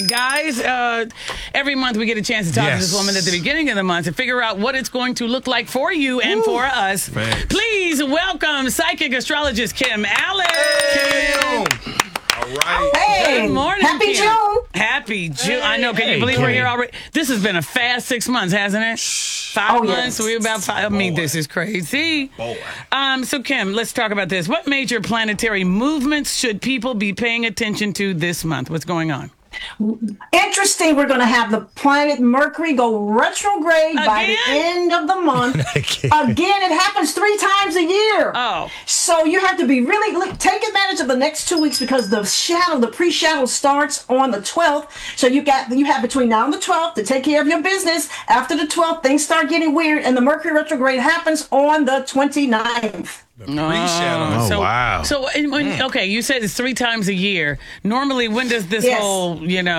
Guys, every month we get a chance to talk to this woman at the beginning of the month to figure out what it's going to look like for you and for us. Thanks. Please welcome psychic astrologist Kim Allen. Kim. All right. Hey, Good morning, happy Kim. June. Happy June. I know. Can you believe we're here already? This has been a fast 6 months, hasn't it? 5 months. Yes. We're about 5. I mean, this is crazy. Boy. So, Kim, let's talk about this. What major planetary movements should people be paying attention to this month? What's going on? Interesting, we're going to have the planet Mercury go retrograde by the end of the month. Again, it happens 3 times a year. Oh. So you have to be take advantage of the next 2 weeks because the pre-shadow starts on the 12th. So you have between now and the 12th to take care of your business. After the 12th, things start getting weird, and the Mercury retrograde happens on the 29th. Pre-shadow. Wow. So, okay, you said it's 3 times a year. Normally, when does this whole,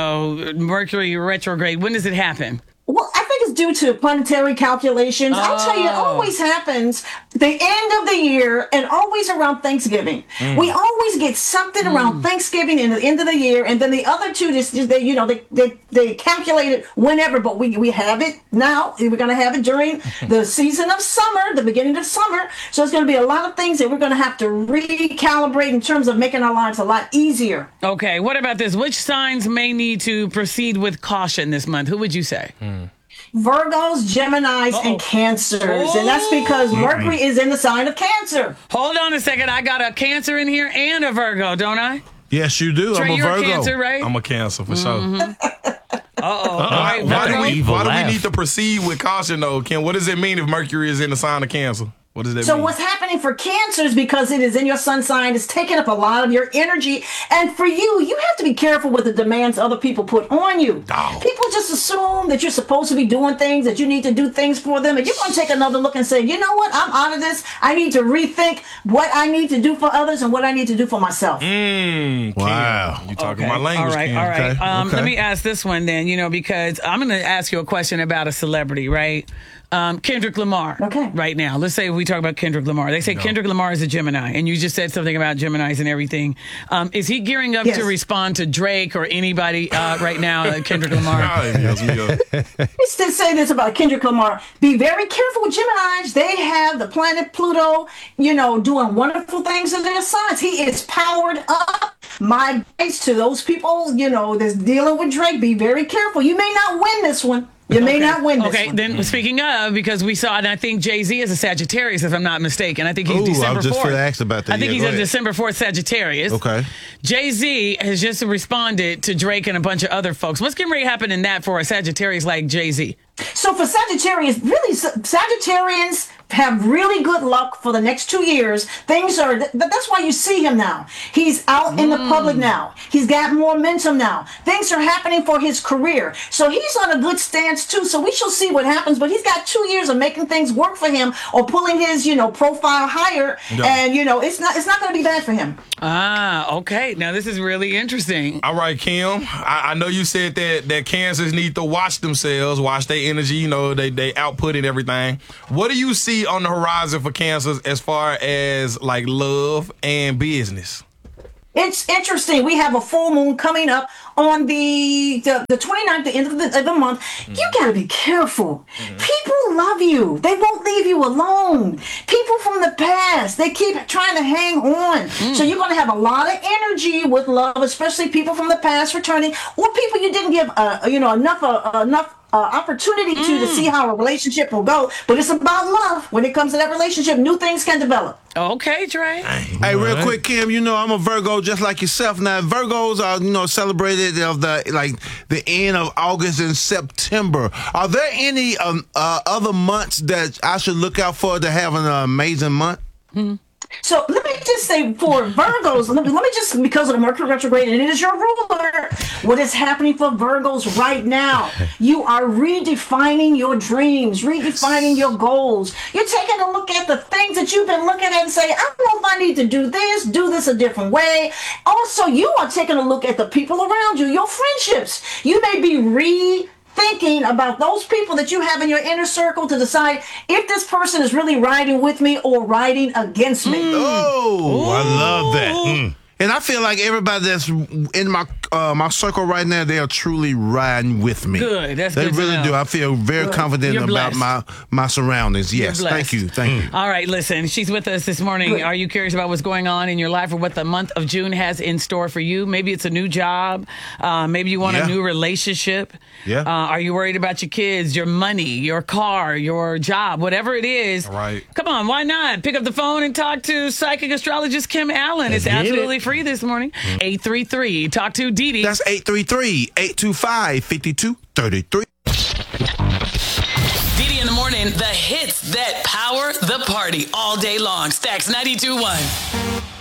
Mercury retrograde, when does it happen? Well, I think it's due to planetary calculations. I'll tell you, it always happens the end of the year and always around Thanksgiving. We always get something around Thanksgiving and the end of the year, and then the other two they calculate it whenever, but we have it now. We're going to have it during the season of summer, the beginning of summer. So it's going to be a lot of things that we're going to have to recalibrate in terms of making our lives a lot easier. Okay, what about this? Which signs may need to proceed with caution this month? Who would you say? Virgos, Geminis, and Cancers. And that's because Mercury is in the sign of Cancer. Hold on a second. I got a Cancer in here and a Virgo, don't I? Yes, you do. Trey, I'm a you're Virgo. a Cancer, right? I'm a Cancer for sure. All right, Why do Virgo. we need to proceed with caution, though, Kim? What does it mean if Mercury is in the sign of Cancer? What does that So mean? what's happening for Cancer is because it is in your sun sign, it's taking up a lot of your energy. And for you have to be careful with the demands other people put on you. People just assume that you're supposed to be doing things, that you need to do things for them. And you're going to take another look and say, you know what? I'm out of this. I need to rethink what I need to do for others and what I need to do for myself. Wow. You talking my language, All right, Kim. all right. Okay. Let me ask this one then, because I'm going to ask you a question about a celebrity, right? Kendrick Lamar. Okay. Right now, let's say we talk about Kendrick Lamar. They say Kendrick Lamar is a Gemini, and you just said something about Geminis and everything. Is he gearing up to respond to Drake or anybody right now, Kendrick Lamar? Let's just say this about Kendrick Lamar. Be very careful with Geminis. They have the planet Pluto, doing wonderful things in their signs. He is powered up. My advice to those people, that's dealing with Drake, be very careful. You may not win this one. You may not win this one. Okay, then speaking of, because we saw, and I think Jay-Z is a Sagittarius, if I'm not mistaken. I think he's December 4th. I was just going to ask about that. I think Yeah, he's go a ahead. December 4th Sagittarius. Okay. Jay-Z has just responded to Drake and a bunch of other folks. What's getting ready to happen in that for a Sagittarius like Jay-Z? So for Sagittarius, really, Sagittarians have really good luck for the next 2 years. That's why you see him now. He's out in the public now. He's got more momentum now. Things are happening for his career. So he's on a good stance too. So we shall see what happens, but he's got 2 years of making things work for him or pulling his, profile higher. Yeah. And, it's not going to be bad for him. Okay. Now this is really interesting. All right, Kim. I know you said that Cancers need to watch themselves, watch their energy, they output and everything. What do you see on the horizon for Cancers as far as like love and business? It's interesting. We have a full moon coming up on the 29th, the end of the month. You got to be careful. People love you. They won't leave you alone. People from the past, they keep trying to hang on. So you're going to have a lot of energy with love, especially people from the past returning or people you didn't give enough opportunity to see how a relationship will go. But it's about love. When it comes to that relationship, new things can develop. Okay, Trey. Hey, real quick, Kim, I'm a Virgo just like yourself. Now, Virgos are, celebrated of the end of August and September. Are there any other months that I should look out for to have an amazing month? So let me just say for Virgos, let me just, because of the Mercury retrograde, and it is your ruler, what is happening for Virgos right now? You are redefining your dreams, redefining your goals. You're taking a look at the things that you've been looking at and say, I don't know if I need to do this a different way. Also, you are taking a look at the people around you, your friendships. You may be thinking about those people that you have in your inner circle to decide if this person is really riding with me or riding against me. Oh, I love that. And I feel like everybody that's in my my circle right now, they are truly riding with me. Good. That's they good to really know. do. I feel very confident You're about blessed. my surroundings. Yes. Thank you. All right, listen, she's with us this morning. Good. Are you curious about what's going on in your life or what the month of June has in store for you? Maybe it's a new job. Maybe you want a new relationship. Yeah. Are you worried about your kids, your money, your car, your job, whatever it is? Right. Come on, why not? Pick up the phone and talk to psychic astrologist Kim Allen. It's absolutely free this morning. 833. Talk to Dee Dee. That's 833-825-5233. Dee Dee in the morning, the hits that power the party all day long. Stacks 92.1.